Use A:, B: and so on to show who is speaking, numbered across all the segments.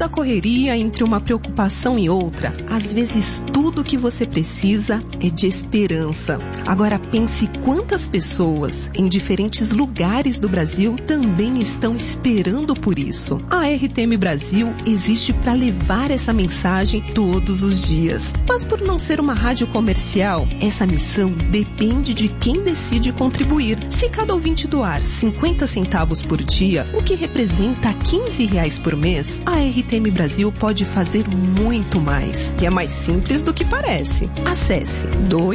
A: toda a correria entre uma preocupação e outra, às vezes tudo que você precisa é de esperança. Agora pense quantas pessoas em diferentes lugares do Brasil também estão esperando por isso. A RTM Brasil existe para levar essa mensagem todos os dias. Mas por não ser uma rádio comercial, essa missão depende de quem decide contribuir. Se cada ouvinte doar 50 centavos por dia, o que representa R$15 por mês, a RTM Brasil pode fazer muito mais. E é mais simples do que parece. Acesse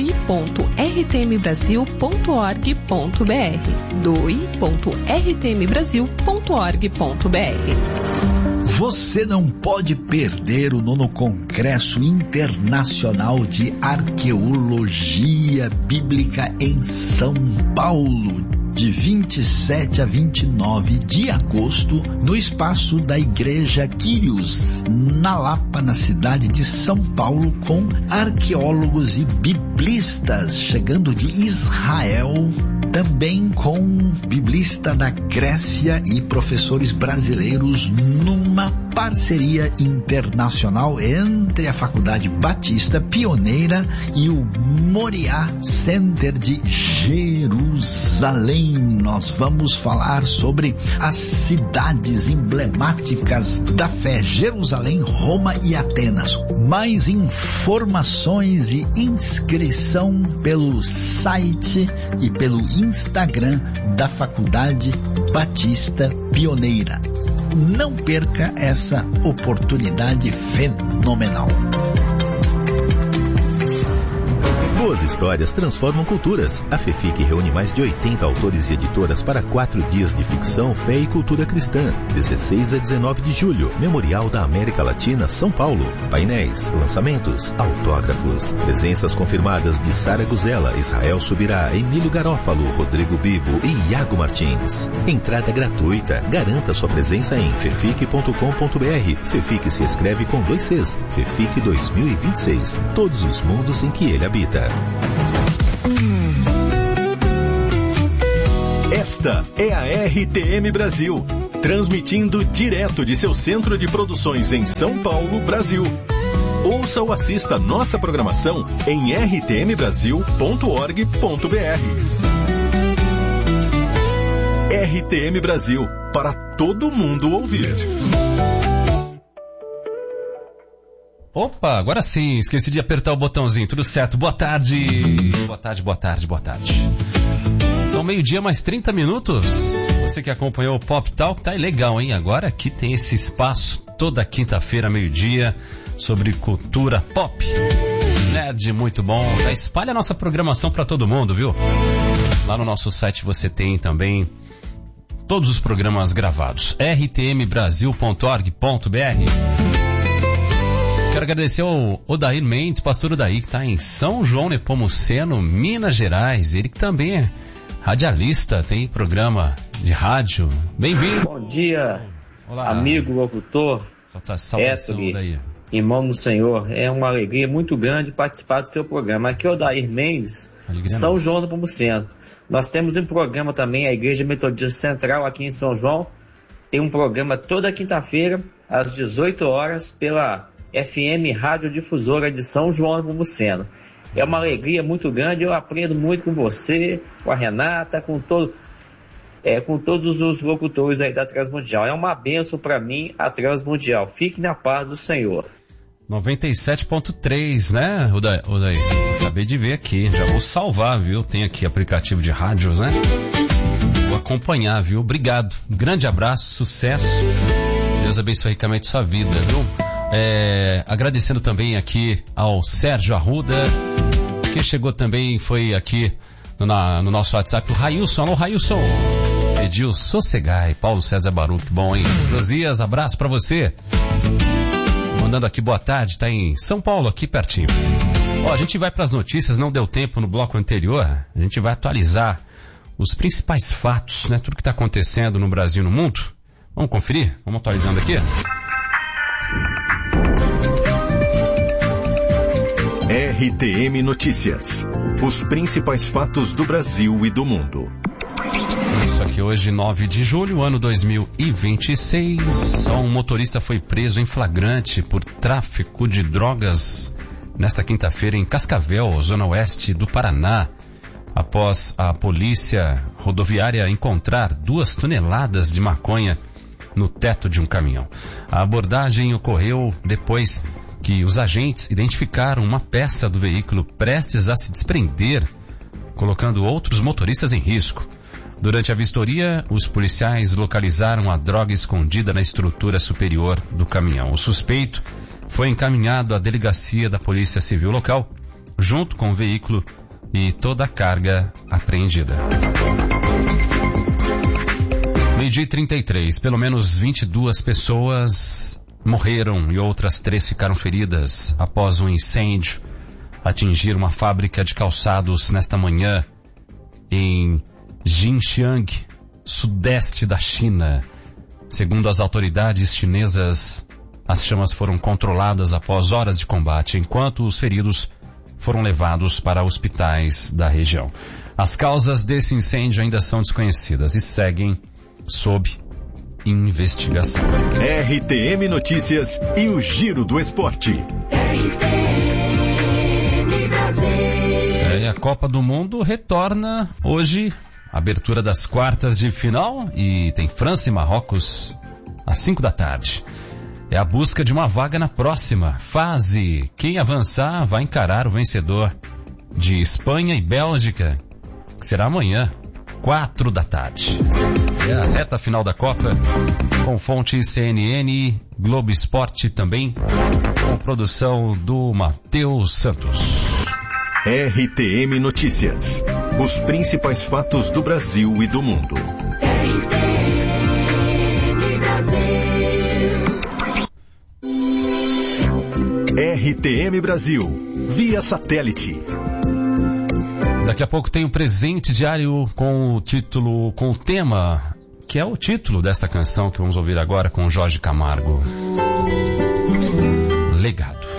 A: doe.rtmbrasil.org.br doe.rtmbrasil.org.br.
B: Você não pode perder o 9º Congresso Internacional de Arqueologia Bíblica em São Paulo, de 27 a 29 de agosto, no espaço da Igreja Quírios, na Lapa, na cidade de São Paulo, com arqueólogos e biblistas chegando de Israel, também com biblista da Grécia e professores brasileiros, numa parceria internacional entre a Faculdade Batista Pioneira e o Moriá Center de Jerusalém. Nós vamos falar sobre as cidades emblemáticas da fé: Jerusalém, Roma e Atenas. Mais informações e inscrição pelo site e pelo Instagram da Faculdade Batista Pioneira. Não perca essa oportunidade fenomenal.
C: Boas histórias transformam culturas. A FEFIC reúne mais de 80 autores e editoras para 4 dias de ficção, fé e cultura cristã. 16 a 19 de julho, Memorial da América Latina, São Paulo. Painéis, lançamentos, autógrafos. Presenças confirmadas de Sara Guzela, Israel Subirá, Emílio Garófalo, Rodrigo Bibo e Iago Martins. Entrada gratuita. Garanta sua presença em fefic.com.br. FEFIC se escreve com 2 Cs. FEFIC 2026. Todos os mundos em que ele habita.
D: Esta é a RTM Brasil, transmitindo direto de seu centro de produções em São Paulo, Brasil. Ouça ou assista nossa programação em rtmbrasil.org.br. RTM Brasil, para todo mundo ouvir.
E: Opa, agora sim, esqueci de apertar o botãozinho, tudo certo. Boa tarde. Boa tarde, boa tarde, boa tarde. São 12:00 mais 30 minutos. Você que acompanhou o Pop Talk, tá legal, hein? Agora aqui tem esse espaço toda quinta-feira, 12:00, sobre cultura pop. Nerd, muito bom. Já espalha a nossa programação para todo mundo, viu? Lá no nosso site você tem também todos os programas gravados. rtmbrasil.org.br. Quero agradecer ao Odair Mendes, pastor Odair, que está em São João Nepomuceno, Minas Gerais. Ele que também é radialista, tem programa de rádio. Bem-vindo.
F: Bom dia, olá, amigo locutor.
E: Daí.
F: Irmão no Senhor. É uma alegria muito grande participar do seu programa. Aqui é o Odair Mendes, São João Nepomuceno. Nós temos um programa também, a Igreja Metodista Central, aqui em São João. Tem um programa toda quinta-feira, às 18 horas, pela FM Rádio Difusora de São João Nepomuceno. É uma alegria muito grande, eu aprendo muito com você, com a Renata, com todos os locutores aí da Transmundial. É uma bênção para mim a Transmundial. Fique na paz do Senhor.
E: 97.3, né, Odair? Acabei de ver aqui, já vou salvar, viu? Tem aqui aplicativo de rádios, né? Vou acompanhar, viu? Obrigado. Um grande abraço, sucesso. Deus abençoe ricamente sua vida, viu? Agradecendo também aqui ao Sérgio Arruda, que chegou também, foi aqui no nosso WhatsApp, o Railson. Alô, Railson. Pediu Sossegai, Paulo César Baruch, bom, hein? Josias, abraço pra você. Mandando aqui boa tarde, tá em São Paulo, aqui pertinho. Ó, a gente vai pras notícias, não deu tempo no bloco anterior, a gente vai atualizar os principais fatos, né? Tudo que tá acontecendo no Brasil e no mundo. Vamos conferir? Vamos atualizando aqui?
D: RTM Notícias. Os principais fatos do Brasil e do mundo.
E: Isso aqui hoje, 9 de julho, ano 2026. Um motorista foi preso em flagrante por tráfico de drogas nesta quinta-feira em Cascavel, zona oeste do Paraná, após a polícia rodoviária encontrar 2 toneladas de maconha no teto de um caminhão. A abordagem ocorreu depois que os agentes identificaram uma peça do veículo prestes a se desprender, colocando outros motoristas em risco. Durante a vistoria, os policiais localizaram a droga escondida na estrutura superior do caminhão. O suspeito foi encaminhado à delegacia da Polícia Civil local, junto com o veículo e toda a carga apreendida. 12h33, pelo menos 22 pessoas morreram e outras 3 ficaram feridas após um incêndio atingir uma fábrica de calçados nesta manhã em Xinjiang, sudeste da China. Segundo as autoridades chinesas, as chamas foram controladas após horas de combate, enquanto os feridos foram levados para hospitais da região. As causas desse incêndio ainda são desconhecidas e seguem sob investigação.
D: RTM Notícias e o Giro do Esporte.
E: A Copa do Mundo retorna hoje, abertura das quartas de final, e tem França e Marrocos às 5 da tarde. É a busca de uma vaga na próxima fase. Quem avançar vai encarar o vencedor de Espanha e Bélgica, que será amanhã, 4 da tarde. É a reta final da Copa, com fonte CNN, Globo Esporte também, com produção do Matheus Santos.
D: RTM Notícias. Os principais fatos do Brasil e do mundo. RTM Brasil, via satélite.
E: Daqui a pouco tem o presente diário com o título, com o tema, que é o título desta canção que vamos ouvir agora com Jorge Camargo. Legado.